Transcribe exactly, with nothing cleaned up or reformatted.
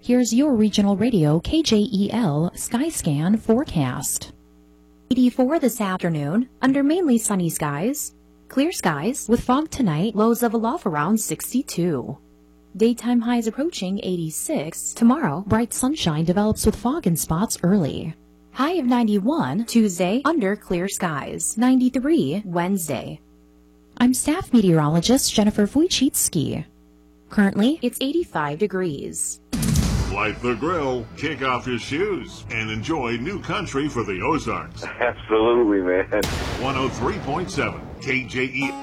Here's your regional radio K J E L Skyscan forecast. eighty-four this afternoon, under mainly sunny skies. Clear skies with fog tonight, lows of a low around sixty-two. Daytime highs approaching eighty-six. Tomorrow, bright sunshine develops with fog in spots early. High of ninety-one, Tuesday, under clear skies. ninety-three, Wednesday. I'm staff meteorologist Jennifer Wojcicki. Currently, it's eighty-five degrees. Light the grill, kick off your shoes, and enjoy new country for the Ozarks. Absolutely, man. one oh three point seven K J E